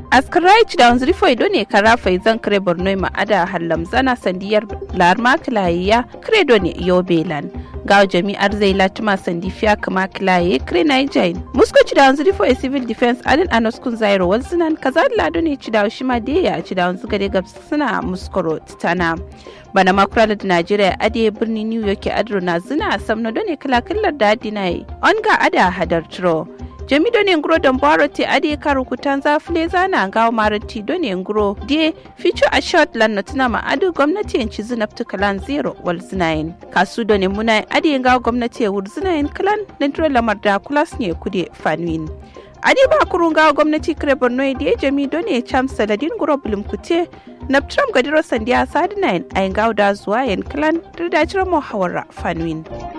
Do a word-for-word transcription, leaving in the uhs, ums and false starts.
askarai ci da wanzuri foi done kara faizan kare borno ma ada hallam zana sandiyar larma kilayya kare done yobelan ga jami'ar zai latima sandifiya kama kilaye kare niger musko ci da wanzuri foi civil defense alin anoskun zairo walzinan kaza lado ne ci da shima deya ci da wanzu gade gab suna muskoro tana bana makurar da Najeriya ade birnin New York adro na zina samno done kalakallar da dinai on ga ada hadar tro jami done ngro don barote ade karu kutanza fleza na gawo maranti done ngro de ficho a shot lan notuna ma adu gwamnati yanci zinaftu kalan zero wal zinayin kasu done muna ade gawo gwamnati wur zinayin kalan dentro lamar da kulas ne kude fanwin adi ba kurun gawo gwamnati kare borno de jami done cham saladin ngro bulum kute naptram gadiro sandiya sadinayin ayin gawo da zuwa yan kalan da dajira mo hawara fanwin